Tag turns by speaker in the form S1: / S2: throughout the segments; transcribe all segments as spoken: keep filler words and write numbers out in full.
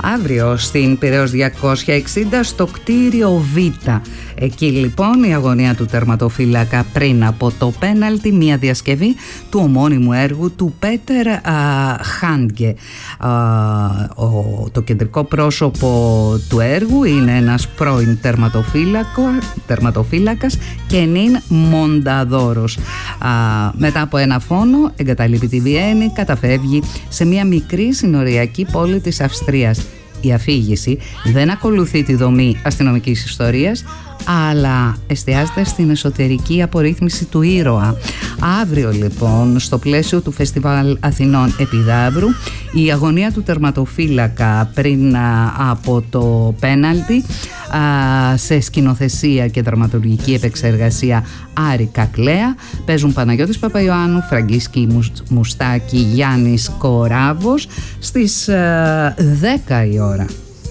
S1: Αύριο στην Πειραιώς διακόσια εξήντα στο κτίριο Β. Εκεί λοιπόν η αγωνία του τερματοφύλακα πριν από το πέναλτι, μια διασκευή του ομώνυμου έργου του Πέτερ α, Χάντγκε. Α, ο, το κεντρικό πρόσωπο του έργου είναι ένας πρώην τερματοφύλακας και νυν μονταδόρος. Α, μετά από ένα φόνο εγκαταλείπει τη Βιέννη, καταφεύγει σε μια μικρή συνοριακή πόλη της Αυστρίας. Η αφήγηση δεν ακολουθεί τη δομή αστυνομικής ιστορίας, αλλά εστιάζεται στην εσωτερική απορρίθμιση του ήρωα. Αύριο λοιπόν, στο πλαίσιο του Φεστιβάλ Αθηνών Επιδαύρου, η αγωνία του τερματοφύλακα πριν από το πέναλτι, σε σκηνοθεσία και δραματουργική επεξεργασία Άρη Κακλέα, παίζουν Παναγιώτης Παπαϊωάννου, Φραγκίσκη Μουστάκη, Γιάννης Κοράβος στις δέκα η ώρα.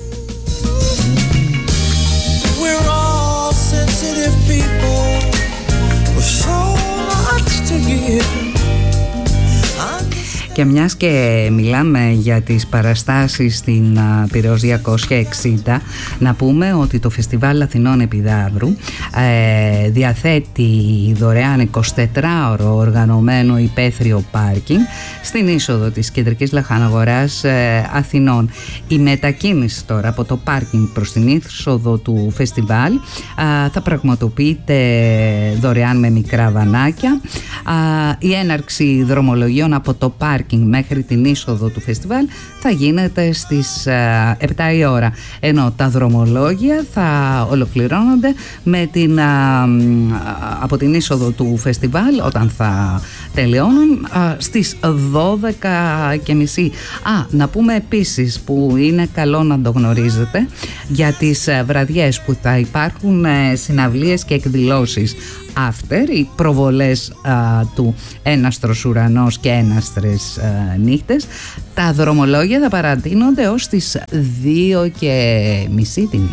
S1: Και μιας και μιλάμε για τις παραστάσεις στην Πειραιώς διακόσια εξήντα, να πούμε ότι το Φεστιβάλ Αθηνών Επιδαύρου ε, διαθέτει δωρεάν εικοσιτετράωρο οργανωμένο υπαίθριο πάρκινγκ στην είσοδο της κεντρικής λαχαναγοράς ε, Αθηνών. Η μετακίνηση τώρα από το πάρκινγκ προς την είσοδο του φεστιβάλ ε, θα πραγματοποιείται δωρεάν με μικρά βανάκια. Ε, η έναρξη δρομολογίων από το πάρκινγκ μέχρι την είσοδο του φεστιβάλ θα γίνεται στις α, επτά η ώρα, ενώ τα δρομολόγια θα ολοκληρώνονται με την, α, α, από την είσοδο του φεστιβάλ, όταν θα τελειώνουν, α, στις δώδεκα και μισή. Α, να πούμε επίσης, που είναι καλό να το γνωρίζετε, για τις α, βραδιές που θα υπάρχουν α, συναυλίες και εκδηλώσεις after, οι προβολές α, του Έναστρος Ουρανός και Έναστρες α, Νύχτες, τα δρομολόγια θα παρατείνονται ως τις δύο και μισή τη νύχτα.